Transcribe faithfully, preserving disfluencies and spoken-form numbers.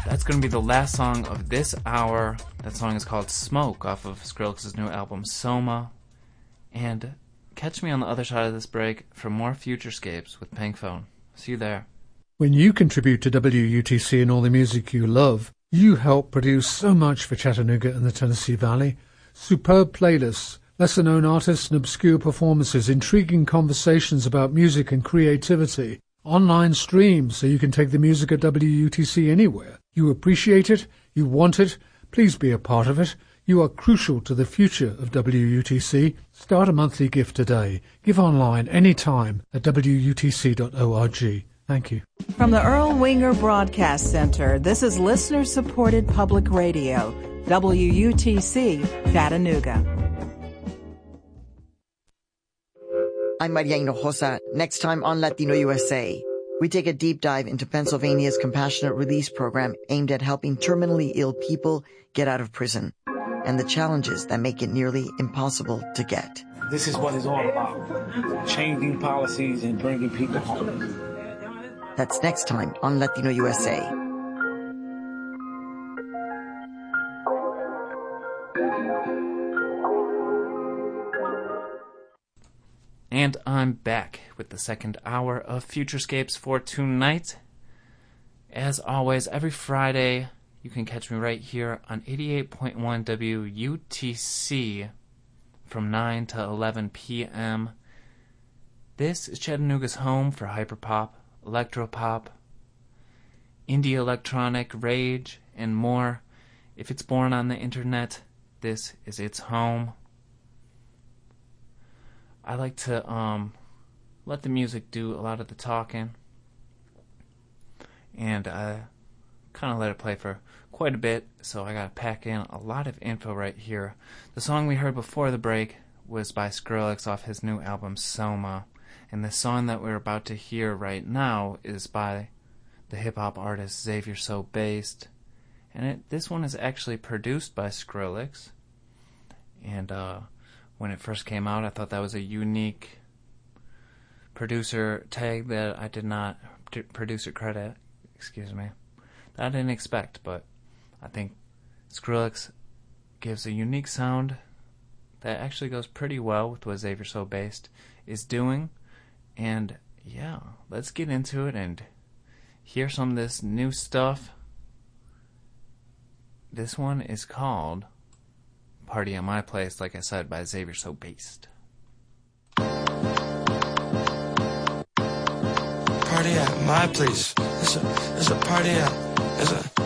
That's going to be the last song of this hour. That song is called Smoke off of Skrillex's new album Soma. And catch me on the other side of this break for more Futurescapes with Pinkphone. See you there. When you contribute to W U T C and all the music you love, you help produce so much for Chattanooga and the Tennessee Valley. Superb playlists, lesser-known artists and obscure performances, intriguing conversations about music and creativity, online streams so you can take the music at W U T C anywhere. You appreciate it, you want it, please be a part of it. You are crucial to the future of W U T C. Start a monthly gift today. Give online anytime at W U T C dot org. Thank you. From the Earl Winger Broadcast Center, this is listener-supported public radio, W U T C, Chattanooga. I'm Maria Hinojosa. Next time on Latino U S A, we take a deep dive into Pennsylvania's compassionate release program aimed at helping terminally ill people get out of prison and the challenges that make it nearly impossible to get. This is what it's all about, changing policies and bringing people home. That's next time on Latino U S A. And I'm back with the second hour of Futurescapes for tonight. As always, every Friday, you can catch me right here on eighty-eight point one W U T C from nine to eleven p.m. This is Chattanooga's home for hyperpop, electropop, indie electronic, rage, and more. If it's born on the internet, this is its home. I like to um, let the music do a lot of the talking, and I kind of let it play for quite a bit, so I gotta pack in a lot of info right here. The song we heard before the break was by Skrillex off his new album Soma. And the song that we're about to hear right now is by the hip-hop artist Xavier So Based. And it, this one is actually produced by Skrillex. And uh, when it first came out, I thought that was a unique producer tag that I did not, producer credit, excuse me, that I didn't expect. But I think Skrillex gives a unique sound that actually goes pretty well with what Xavier So Based is doing. And yeah, let's get into it and hear some of this new stuff. This one is called Party at My Place, like I said, by Xavier So Based. Party at my place. It's a, it's a party at, it's a